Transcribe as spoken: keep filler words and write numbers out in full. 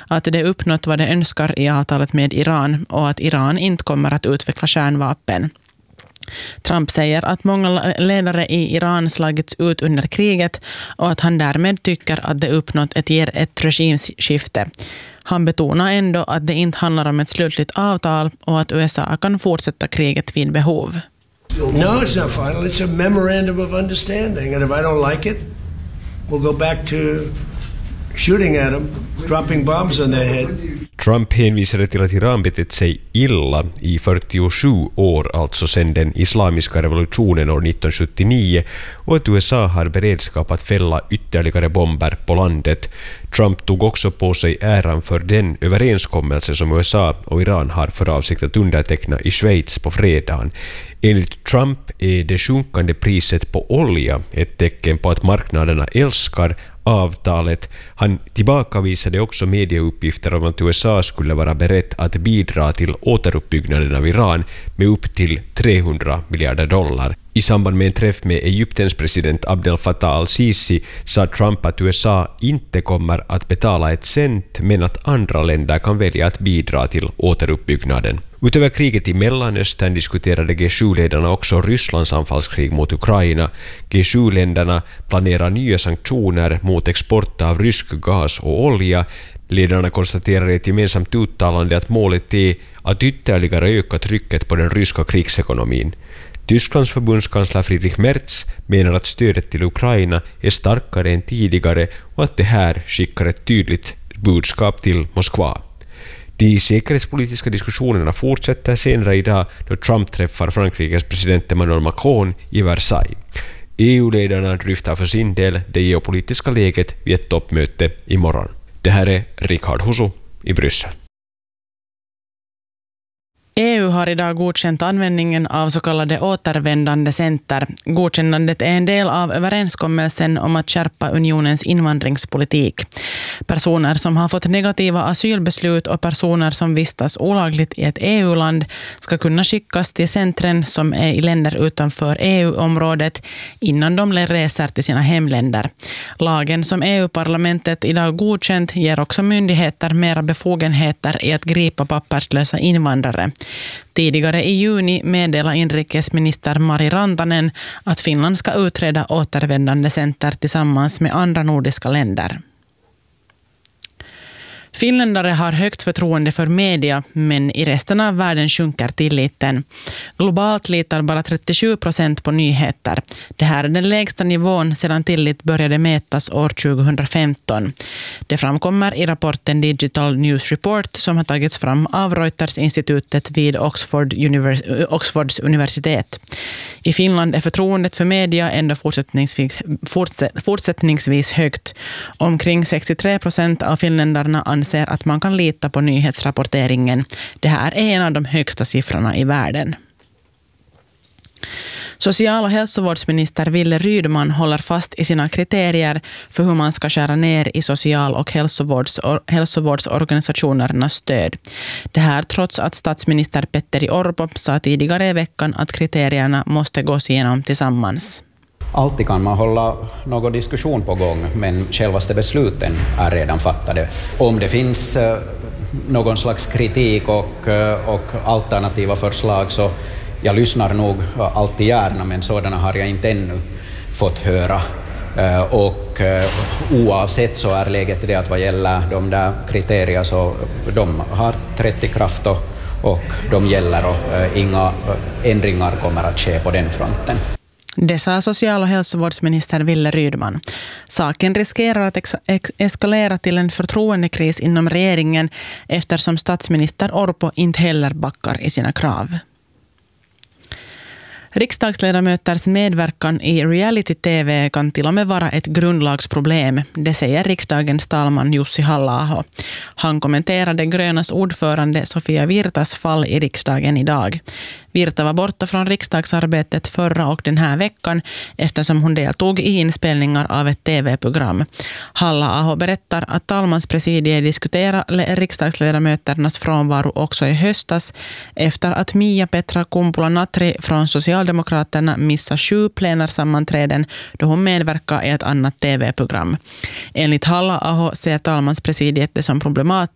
att det uppnått vad det önskar i avtalet med Iran och att Iran inte kommer att utveckla kärnvapen. Trump säger att många ledare i Iran slagits ut under kriget och att han därmed tycker att det uppnått ett, ett regimskifte. Han betonar ändå att det inte handlar om ett slutligt avtal och att U S A kan fortsätta kriget vid behov. No, it's not final. It's a memorandum of understanding. And if I don't like it, we'll go back to shooting at them, dropping bombs on their head. Trump hänvisade till att Iran betett sig illa i fyrtiosju år, alltså sedan den islamiska revolutionen år nittonhundrasjuttionio, och att U S A har beredskap att fälla ytterligare bomber på landet. Trump tog också på sig äran för den överenskommelse som U S A och Iran har för avsikt att underteckna i Schweiz på fredagen. Enligt Trump är det sjunkande priset på olja ett tecken på att marknaderna älskar avtalet. Han tillbakavisade också medieuppgifter om att U S A skulle vara berett att bidra till återuppbyggnaden av Iran med upp till trehundra miljarder dollar. I samband med en träff med Egyptens president Abdel Fattah al-Sisi sa Trump att U S A inte kommer att betala ett cent, men att andra länder kan välja att bidra till återuppbyggnaden. Utöver kriget i Mellanöstern diskuterade G sju-ledarna också Rysslands anfallskrig mot Ukraina. G sju-länderna planerar nya sanktioner mot export av rysk gas och olja. Ledarna konstaterar i ett gemensamt uttalande att målet är att ytterligare öka trycket på den ryska krigsekonomin. Tysklands förbundskansler Friedrich Merz menar att stödet till Ukraina är starkare än tidigare och att det här skickar ett tydligt budskap till Moskva. De säkerhetspolitiska diskussionerna fortsätter senare idag då Trump träffar Frankrikes president Emmanuel Macron i Versailles. E U-ledarna dryftar för sin del det geopolitiska läget vid ett toppmöte imorgon. Det här är Richard Husu i Bryssel. E U har idag godkänt användningen av så kallade återvändande center. Godkännandet är en del av överenskommelsen om att skärpa unionens invandringspolitik. Personer som har fått negativa asylbeslut och personer som vistas olagligt i ett E U-land ska kunna skickas till centren som är i länder utanför E U-området innan de reser till sina hemländer. Lagen som E U-parlamentet idag godkänt ger också myndigheter mera befogenheter i att gripa papperslösa invandrare. Tidigare i juni meddelade inrikesminister Mari Rantanen att Finland ska utreda återvändande center tillsammans med andra nordiska länder. Finländare har högt förtroende för media, men i resten av världen sjunker tilliten. Globalt litar bara trettiosju procent på nyheter. Det här är den lägsta nivån sedan tillit började mätas år tjugohundrafemton. Det framkommer i rapporten Digital News Report som har tagits fram av Reuters-institutet vid Oxford Univers- Oxfords universitet. I Finland är förtroendet för media ändå fortsättningsvis, fortsätt, fortsättningsvis högt. Omkring sextiotre procent av finländarna anser att man kan lita på nyhetsrapporteringen. Det här är en av de högsta siffrorna i världen. Social- och hälsovårdsminister Wille Rydman håller fast i sina kriterier för hur man ska skära ner i social- och hälsovårds- hälsovårdsorganisationernas stöd. Det här trots att statsminister Petteri Orpo sa tidigare i veckan att kriterierna måste gås igenom tillsammans. Alltid kan man hålla någon diskussion på gång, men självaste besluten är redan fattade. Om det finns någon slags kritik och, och alternativa förslag så jag lyssnar nog alltid gärna, men sådana har jag inte ännu fått höra. Och oavsett så är läget det att vad gäller de där kriterierna så de har trätt i kraft och, och de gäller och inga ändringar kommer att ske på den fronten. Det sa social- och hälsovårdsminister Wille Rydman. Saken riskerar att ex- ex- eskalera till en förtroendekris inom regeringen eftersom statsminister Orpo inte heller backar i sina krav. Riksdagsledamöters medverkan i reality-tv kan till och med vara ett grundlagsproblem, det säger riksdagens talman Jussi Halla-aho. Han kommenterade Grönas ordförande Sofia Virtas fall i riksdagen idag. Virta var borta från riksdagsarbetet förra och den här veckan eftersom hon deltog i inspelningar av ett tv-program. Halla-aho berättar att talmanspresidiet diskuterade riksdagsledamöternas frånvaro också i höstas efter att Mia Petra Kumpula-Natri från Socialdemokraterna missade sju plenarsammanträden då hon medverkade i ett annat tv-program. Enligt Halla-aho ser talmanspresidiet det som